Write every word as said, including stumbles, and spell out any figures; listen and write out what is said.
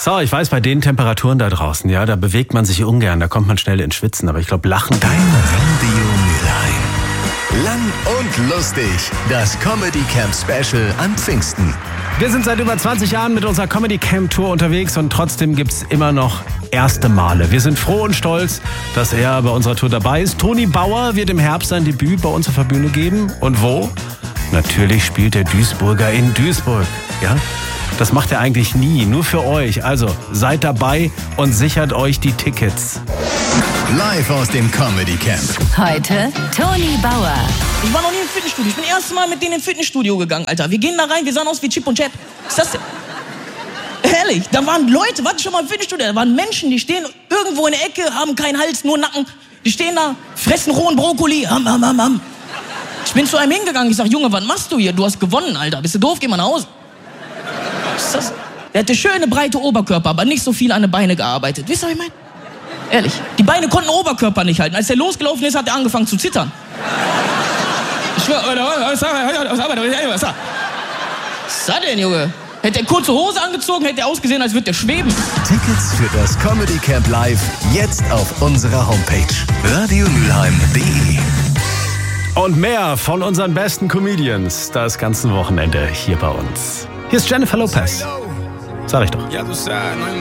So, ich weiß, bei den Temperaturen da draußen, ja, da bewegt man sich ungern, da kommt man schnell ins Schwitzen. Aber ich glaube, Lachen... Dein Radio Mülheim. Lang und lustig. Das Comedy Camp Special an Pfingsten. Wir sind seit über zwanzig Jahren mit unserer Comedy Camp Tour unterwegs und trotzdem gibt's immer noch erste Male. Wir sind froh und stolz, dass er bei unserer Tour dabei ist. Toni Bauer wird im Herbst sein Debüt bei uns auf der Bühne geben. Und wo? Natürlich spielt der Duisburger in Duisburg. Ja? Das macht er eigentlich nie, nur für euch. Also seid dabei und sichert euch die Tickets. Live aus dem Comedy Camp. Heute Toni Bauer. Ich war noch nie im Fitnessstudio. Ich bin das erste Mal mit denen ins Fitnessstudio gegangen, Alter. Wir gehen da rein, wir sahen aus wie Chip und Chap. Was ist das denn? Ehrlich, da waren Leute, warte schon mal im Fitnessstudio, da waren Menschen, die stehen irgendwo in der Ecke, haben keinen Hals, nur Nacken. Die stehen da, fressen rohen Brokkoli. Am, am, am, am. Ich bin zu einem hingegangen, ich sag, Junge, was machst du hier? Du hast gewonnen, Alter. Bist du doof? Geh mal nach Hause. Was ist das? Der hatte schöne, breite Oberkörper, aber nicht so viel an den Beinen gearbeitet. Wisst ihr, was ich meine? Ehrlich, die Beine konnten den Oberkörper nicht halten. Als der losgelaufen ist, hat er angefangen zu zittern. Ich schwör, was ist das denn, Junge? Hätte er kurze Hose angezogen, hätte er ausgesehen, als würde er schweben. Tickets für das Comedy Camp Live jetzt auf unserer Homepage radio mülheim punkt de. Und mehr von unseren besten Comedians das ganze Wochenende hier bei uns. Hier ist Jennifer Lopez. Sag ich doch.